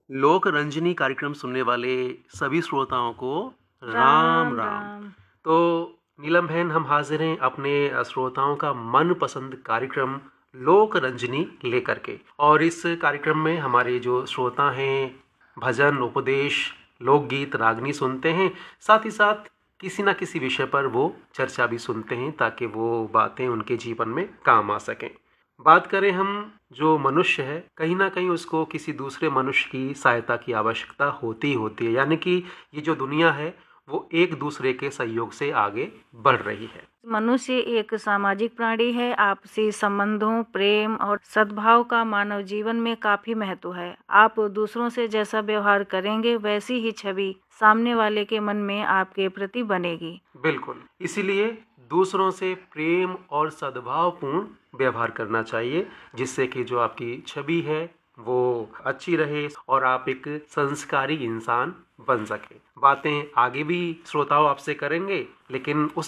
लोक रंजनी कार्यक्रम सुनने वाले सभी श्रोताओं को राम राम राम। राम। तो नीलम बहन, हम हाजिर हैं अपने श्रोताओं का मनपसंद कार्यक्रम लोक रंजनी लेकर के। और इस कार्यक्रम में हमारे जो श्रोता हैं भजन, उपदेश, लोकगीत, रागनी सुनते हैं। साथ ही साथ किसी ना किसी विषय पर वो चर्चा भी सुनते हैं ताकि वो बातें उनके जीवन में काम आ सकें। बात करें हम, जो मनुष्य है कहीं ना कहीं उसको किसी दूसरे मनुष्य की सहायता की आवश्यकता होती है। यानी कि ये जो दुनिया है वो एक दूसरे के सहयोग से आगे बढ़ रही है। मनुष्य एक सामाजिक प्राणी है। आपसी संबंधों, प्रेम और सद्भाव का मानव जीवन में काफी महत्व है। आप दूसरों से जैसा व्यवहार करेंगे वैसी ही छवि सामने वाले के मन में आपके प्रति बनेगी। बिल्कुल, इसीलिए दूसरों से प्रेम और सद्भावपूर्ण व्यवहार करना चाहिए, जिससे कि जो आपकी छवि है वो अच्छी रहे और आप एक संस्कारी इंसान बन सके। बातें आगे भी श्रोताओं आपसे करेंगे, लेकिन उस